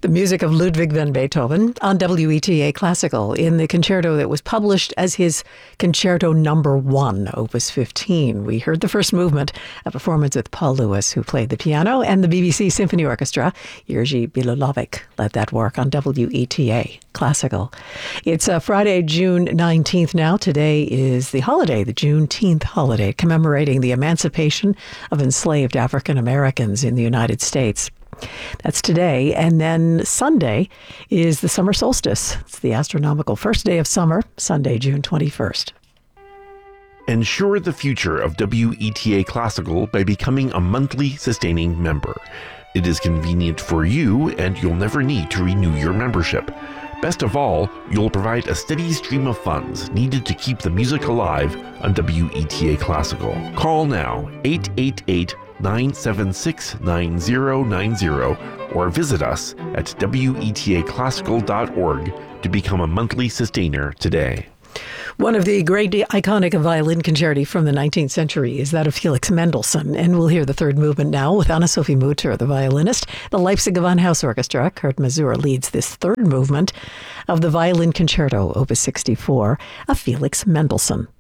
The music of Ludwig van Beethoven on WETA Classical in the concerto that was published as his Concerto Number 1, Opus 15. We heard the first movement, a performance with Paul Lewis, who played the piano, and the BBC Symphony Orchestra. Jerzy Bilowovic led that work on WETA Classical. It's Friday, June 19th now. Today is the holiday, the Juneteenth holiday, commemorating the emancipation of enslaved African Americans in the United States. That's today. And then Sunday is the summer solstice. It's the astronomical first day of summer, Sunday, June 21st. Ensure the future of WETA Classical by becoming a monthly sustaining member. It is convenient for you, and you'll never need to renew your membership. Best of all, you'll provide a steady stream of funds needed to keep the music alive on WETA Classical. Call now, 888-976-9090, or visit us at wetaclassical.org to become a monthly sustainer today. One of the great iconic violin concerti from the 19th century is that of Felix Mendelssohn, and we'll hear the third movement now with Anna-Sophie Mutter, the violinist. The Leipzig Gewandhaus Orchestra, Kurt Masur, leads this third movement of the violin concerto, Opus 64, of Felix Mendelssohn.